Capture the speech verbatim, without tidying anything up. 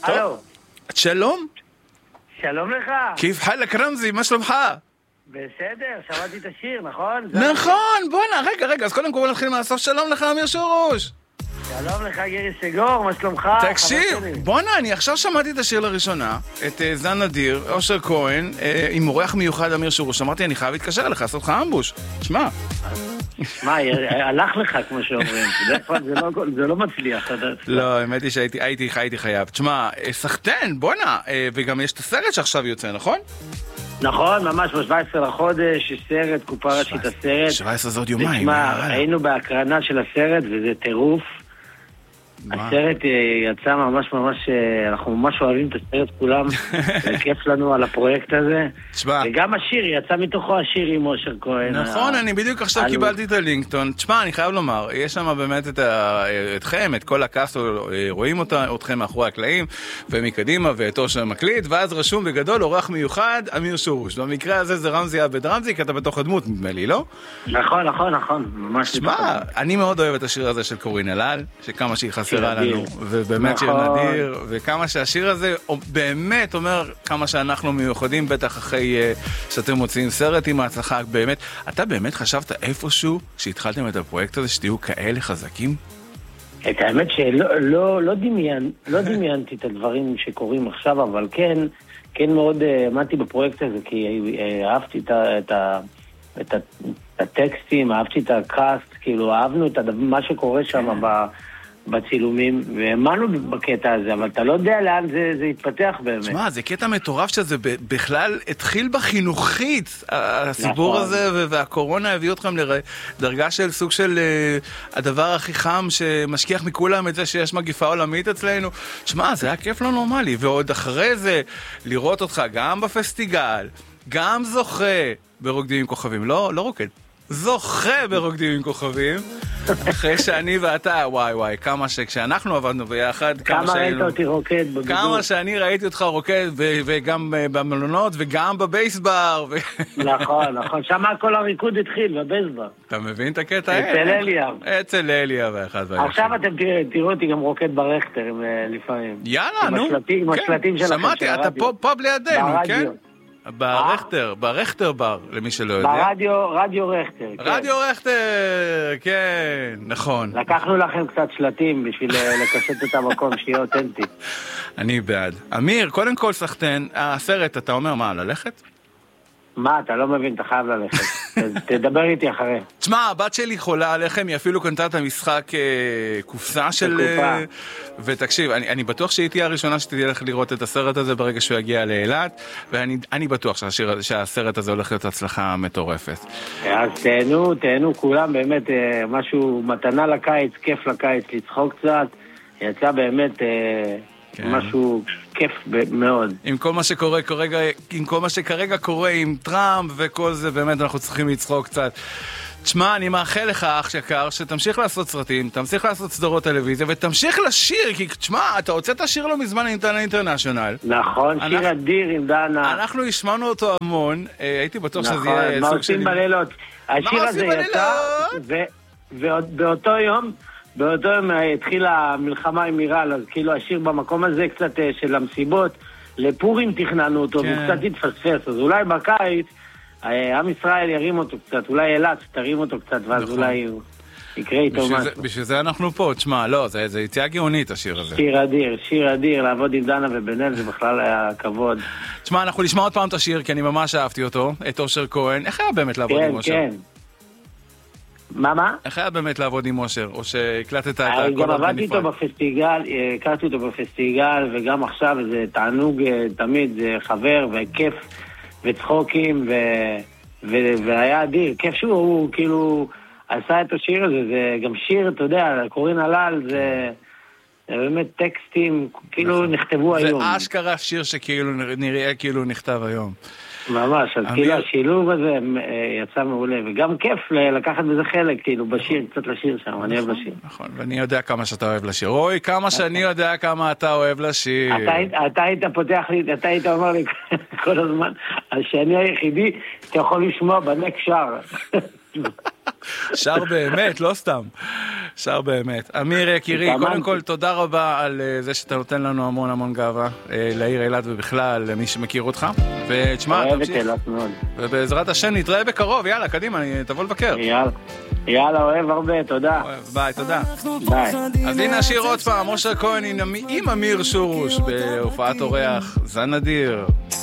הלו. שלום? שלום לך. כיף חלק רמזי, מה שלומך? בסדר, שמעתי את השיר, נכון? נכון, בוא'נה, רגע, רגע, אז קודם כל נתחיל מהסוף. שלום לך, אמיר שורוש. שלום לך, גרי סגור, מה שלומך? תקשיב, בוא'נה, אני עכשיו שמעתי את השיר לראשונה, את זן נדיר, אושר כהן, עם אורח מיוחד אמיר שורוש. אמרתי, אני חייב להתקשר לך, לעשות לך אמבוש. שמע. מה, הלך לך, כמו שאומרים. זה לא מצליח. לא, האמת היא שהייתי חייב. תשמע, סחטן, בוא'נה, וגם יש את הסרט שעכשיו יוצא, נכון? נכון, ממש ב-שבעה עשר לחודש, יש סרט, קופה ראשית הסרט. שבע עשרה זה עוד יומיים. תשמע, היינו בהקרנה של הסרט, וזה טירוף. הסרט יצא ממש ממש, אנחנו ממש אוהבים את הסרט כולם, וכיף לנו על הפרויקט הזה. וגם השיר, יצא מתוכו השיר עם אושר כהן. נכון, אני בדיוק עכשיו קיבלתי את הלינקטון. תשמע, אני חייב לומר, יש שם באמת אתכם, את כל הקאסט, רואים אתכם מאחורי הקלעים, ומקדימה, ואת אושר מקליט, ואז רשום בגדול, אורח מיוחד, אמיר שורוש. במקרה הזה זה רמזי עבד רמזי, כי אתה בתוך הדמות, נדמה לי, לא? נכון, נכון, נכון. תשמע, אני מאוד אוהב את השיר הזה של קורין אלאל, שכמה שהיא חסרה לנו, ובאמת שיר נדיר, וכמה שהשיר הזה באמת אומר כמה שאנחנו מיוחדים, בטח אחרי שאתם מוציאים סרט עם ההצלחה, באמת. אתה באמת חשבת איפשהו שהתחלתם את הפרויקט הזה שתהיו כאלה חזקים? את האמת שלא לא, לא דמיין, לא דמיינתי את הדברים שקורים עכשיו, אבל כן, כן מאוד עמדתי בפרויקט הזה, כי אהבתי את ה... את ה את הטקסטים, אהבתי את הקאסט, כאילו אהבנו את מה שקורה שם בצילומים, והאמנו בקטע הזה, אבל אתה לא יודע לאן זה, זה יתפתח באמת. שמה, זה קטע מטורף שזה בכלל התחיל בחינוכית, הסיפור נכון. הזה, והקורונה הביא אתכם לדרגה של סוג של הדבר הכי חם שמשכיח מכולם את זה שיש מגיפה עולמית אצלנו. שמה, זה היה כיף לא נורמלי, ועוד אחרי זה לראות אותך גם בפסטיגל, גם זוכה ברוקדים עם כוכבים, לא, לא רוקד, זוכה ברוקדים עם כוכבים, אחרי שאני ואתה, וואי וואי, כמה שכשאנחנו עבדנו ביחד, כמה ראית אותי רוקד בגדול. כמה שאני ראיתי אותך רוקד, וגם במלונות, וגם בבייסבר. נכון, נכון, שמה כל הריקוד התחיל, בבייסבר. אתה מבין את הקטע? אצל אליה. אצל אליה ואחד והיחד. עכשיו אתם תראו אותי גם רוקד ברכטר לפעמים. יאללה, נו. עם השלטים שלכם. שמעתי, אתה פה לידינו, כן? ברכטר, ברכטר בר, למי שלא יודע. ברדיו, רדיו רכטר. רדיו רכטר, כן, נכון. לקחנו לכם קצת שלטים בשביל לקשט את המקום שיהיה אותנטי. אני בעד. אמיר, קודם כל סחטן, הסרט, אתה אומר מה, ללכת? מה, אתה לא מבין, אתה חייב ללכת. תדבר איתי אחרי. תשמע, הבת שלי חולה עליכם, היא אפילו קנתה את המשחק קופסה של... ותקשיב, אני, אני בטוח שהיא תהיה הראשונה שתלך לראות את הסרט הזה ברגע שהוא יגיע לאילת, ואני אני בטוח שהשיר, שהסרט הזה הולך להיות הצלחה מטורפת. אז תהנו, תהנו כולם, באמת משהו, מתנה לקיץ, כיף לקיץ, לצחוק קצת, יצא באמת... כן. משהו כיף מאוד. עם כל מה שקורה כרגע, עם כל מה שכרגע קורה עם טראמפ וכל זה, באמת אנחנו צריכים לצחוק קצת. תשמע, אני מאחל לך, אח יקר, שתמשיך לעשות סרטים, תמשיך לעשות סדרות טלוויזיה, ותמשיך לשיר, כי תשמע, אתה הוצאת השיר לא מזמן עם אינטרנשיונל. נכון, שיר אנחנו, אדיר עם דנה. אנחנו השמענו אותו המון, הייתי בטוח נכון, שזה יהיה סוג שלי. מה עושים בלילות? השיר הזה יצא, ובאותו יום... באותו יום התחילה המלחמה עם איראן, אז כאילו השיר במקום הזה קצת של המסיבות, לפורים תכננו אותו, כן. והוא קצת התפספס, אז אולי בקיץ, עם ישראל ירים אותו קצת, אולי אלת תרים אותו קצת, ואז נכון. אולי הוא יקרה איתו משהו. בשביל זה אנחנו פה, תשמע, לא, זה, זה יציאה גאונית השיר הזה. שיר אדיר, שיר אדיר, לעבוד עם דנה ובן-אל, זה בכלל היה כבוד. תשמע, אנחנו נשמע עוד פעם את השיר, כי אני ממש אהבתי אותו, את אושר כהן. איך היה באמת לעבוד כן, עם אושר? כן, כן. מה, מה? איך היה באמת לעבוד עם אושר, או שהקלטת את הכל? גם עבדתי איתו בפסטיגל, הכרתי אותו בפסטיגל, וגם עכשיו זה תענוג תמיד, זה חבר וכיף וצחוקים, והיה אדיר, כיף שהוא כאילו עשה את השיר הזה, זה גם שיר, אתה יודע, קורין אלאל, זה באמת טקסטים, כאילו נכתבו היום. זה אשכרה שיר שכאילו נראה כאילו נכתב היום. ממש, אז כאילו השילוב הזה יצא מעולה, וגם כיף לקחת בזה חלק, כאילו בשיר, קצת לשיר שם, אני אוהב לשיר. נכון, ואני יודע כמה שאתה אוהב לשיר. אוי, כמה שאני יודע כמה אתה אוהב לשיר. אתה היית פותח לי, אתה היית אומר לי כל הזמן, שאני היחידי, אתה יכול לשמוע בנק שר. שר באמת, לא סתם. שר באמת. אמיר יקירי, קודם כל תודה רבה על זה שאתה נותן לנו המון המון גאווה לעיר אילת ובכלל למי שמכיר אותך. ותשמע, תמשיך. ובעזרת השם נתראה בקרוב, יאללה, קדימה, תבוא לבקר. יאללה. יאללה, אוהב הרבה, תודה. ביי, תודה. ביי. אז הנה השיר עוד פעם, משה כהן עם אמיר שורוש בהופעת אורח, זה נדיר.